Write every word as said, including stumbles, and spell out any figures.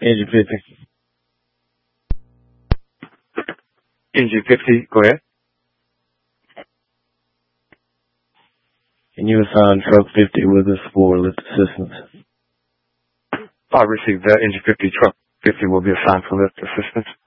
Engine fifty. Engine fifty, go ahead. Can you assign truck fifty with us for lift assistance? I received that. Engine fifty, truck fifty will be assigned for lift assistance.